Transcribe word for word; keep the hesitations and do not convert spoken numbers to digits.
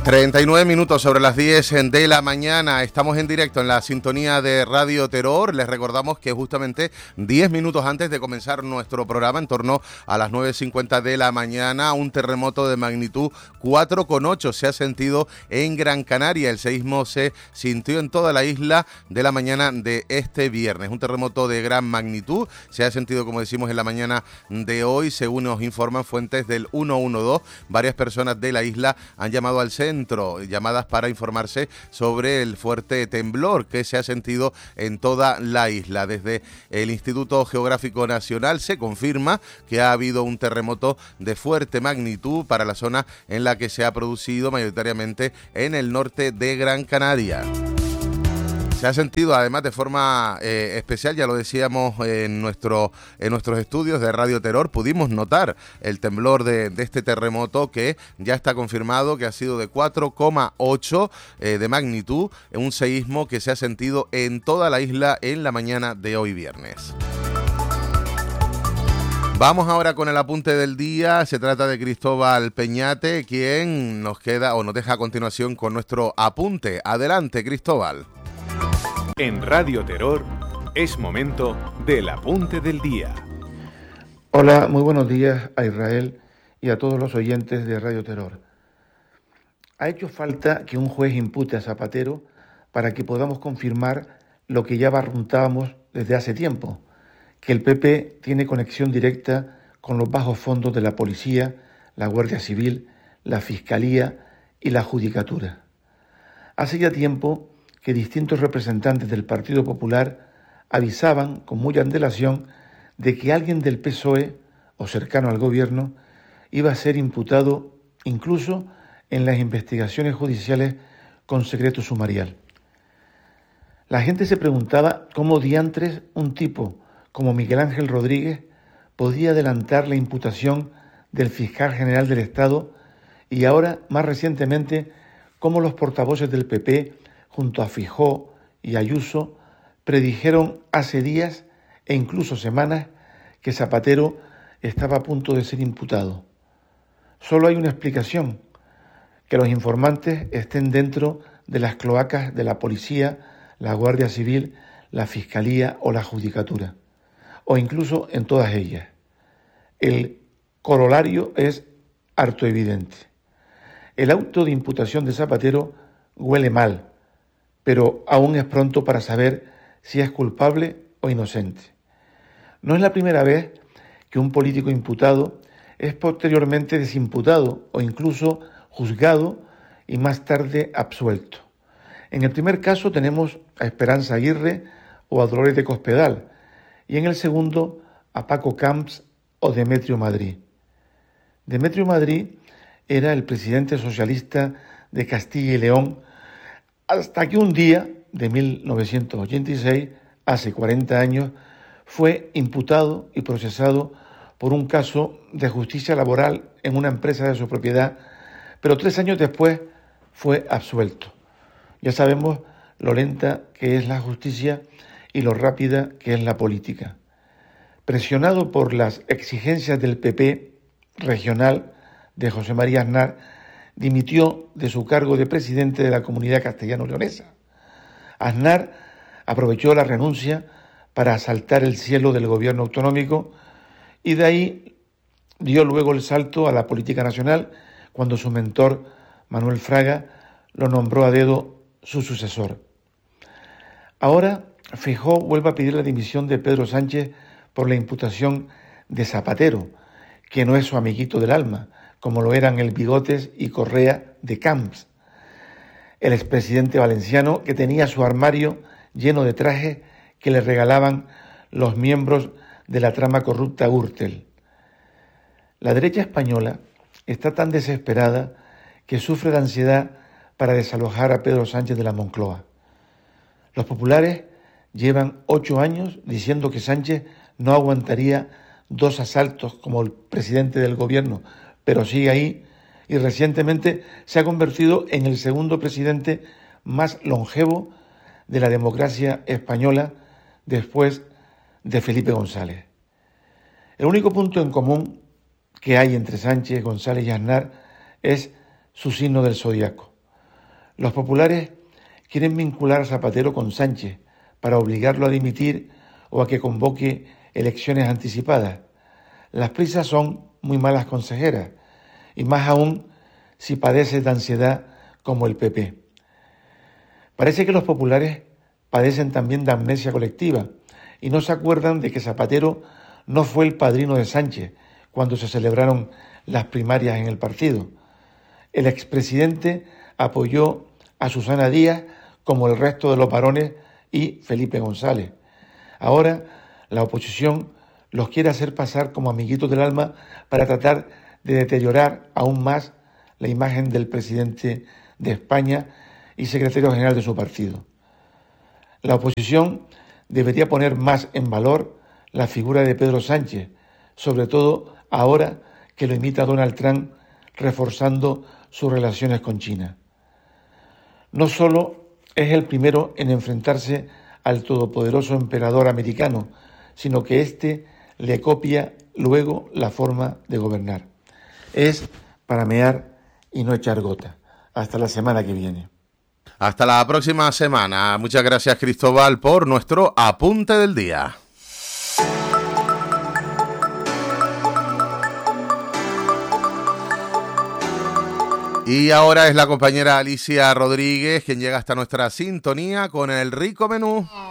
treinta y nueve minutos sobre las diez de la mañana. Estamos en directo en la sintonía de Radio Terror. Les recordamos que justamente diez minutos antes de comenzar nuestro programa, en torno a las nueve cincuenta de la mañana, un terremoto de magnitud cuatro coma ocho se ha sentido en Gran Canaria. El seísmo se sintió en toda la isla de la mañana de este viernes. Un terremoto de gran magnitud se ha sentido, como decimos, en la mañana de hoy. Según nos informan fuentes del ciento doce, varias personas de la isla han llamado al centro llamadas para informarse sobre el fuerte temblor que se ha sentido en toda la isla. Desde el Instituto Geográfico Nacional se confirma que ha habido un terremoto de fuerte magnitud para la zona en la que se ha producido, mayoritariamente en el norte de Gran Canaria. Se ha sentido además de forma eh, especial, ya lo decíamos en, nuestro, en nuestros estudios de Radio Terror, pudimos notar el temblor de, de este terremoto que ya está confirmado que ha sido de cuatro coma ocho eh, de magnitud, un seísmo que se ha sentido en toda la isla en la mañana de hoy viernes. Vamos ahora con el apunte del día. Se trata de Cristóbal Peñate, quien nos queda o nos deja a continuación con nuestro apunte. Adelante, Cristóbal. En Radio Terror es momento del apunte del día. Hola, muy buenos días a Israel y a todos los oyentes de Radio Terror. Ha hecho falta que un juez impute a Zapatero para que podamos confirmar lo que ya barruntábamos desde hace tiempo, que el P P tiene conexión directa con los bajos fondos de la policía, la Guardia Civil, la Fiscalía y la Judicatura. Hace ya tiempo que distintos representantes del Partido Popular avisaban con mucha antelación de que alguien del P S O E o cercano al gobierno iba a ser imputado incluso en las investigaciones judiciales con secreto sumarial. La gente se preguntaba cómo diantres un tipo como Miguel Ángel Rodríguez podía adelantar la imputación del fiscal general del Estado y ahora, más recientemente, cómo los portavoces del P P junto a Feijóo y Ayuso, predijeron hace días e incluso semanas que Zapatero estaba a punto de ser imputado. Solo hay una explicación: que los informantes estén dentro de las cloacas de la policía, la Guardia Civil, la Fiscalía o la Judicatura, o incluso en todas ellas. El corolario es harto evidente. El auto de imputación de Zapatero huele mal, pero aún es pronto para saber si es culpable o inocente. No es la primera vez que un político imputado es posteriormente desimputado o incluso juzgado y más tarde absuelto. En el primer caso tenemos a Esperanza Aguirre o a Dolores de Cospedal, y en el segundo a Paco Camps o Demetrio Madrid. Demetrio Madrid era el presidente socialista de Castilla y León, hasta que un día de mil novecientos ochenta y seis, hace cuarenta años, fue imputado y procesado por un caso de justicia laboral en una empresa de su propiedad, pero tres años después fue absuelto. Ya sabemos lo lenta que es la justicia y lo rápida que es la política. Presionado por las exigencias del P P regional de José María Aznar, dimitió de su cargo de presidente de la Comunidad Castellano-Leonesa. Aznar aprovechó la renuncia para asaltar el cielo del gobierno autonómico y de ahí dio luego el salto a la política nacional cuando su mentor, Manuel Fraga, lo nombró a dedo su sucesor. Ahora, Feijóo vuelve a pedir la dimisión de Pedro Sánchez por la imputación de Zapatero, que no es su amiguito del alma, como lo eran el Bigotes y Correa de Camps, el expresidente valenciano que tenía su armario lleno de trajes que le regalaban los miembros de la trama corrupta Gürtel. La derecha española está tan desesperada que sufre de ansiedad para desalojar a Pedro Sánchez de la Moncloa. Los populares llevan ocho años diciendo que Sánchez no aguantaría dos asaltos como el presidente del gobierno, pero sigue ahí y recientemente se ha convertido en el segundo presidente más longevo de la democracia española después de Felipe González. El único punto en común que hay entre Sánchez, González y Aznar es su signo del zodiaco. Los populares quieren vincular a Zapatero con Sánchez para obligarlo a dimitir o a que convoque elecciones anticipadas. Las prisas son muy malas consejeras, y más aún si padece de ansiedad como el P P. Parece que los populares padecen también de amnesia colectiva y no se acuerdan de que Zapatero no fue el padrino de Sánchez cuando se celebraron las primarias en el partido. El expresidente apoyó a Susana Díaz como el resto de los varones y Felipe González. Ahora la oposición los quiere hacer pasar como amiguitos del alma para tratar de deteriorar aún más la imagen del presidente de España y secretario general de su partido. La oposición debería poner más en valor la figura de Pedro Sánchez, sobre todo ahora que lo imita Donald Trump, reforzando sus relaciones con China. No solo es el primero en enfrentarse al todopoderoso emperador americano, sino que éste le copia luego la forma de gobernar. Es para mear y no echar gota. Hasta la semana que viene. Hasta la próxima semana. Muchas gracias, Cristóbal, por nuestro apunte del día. Y ahora es la compañera Alicia Rodríguez quien llega hasta nuestra sintonía con el rico menú.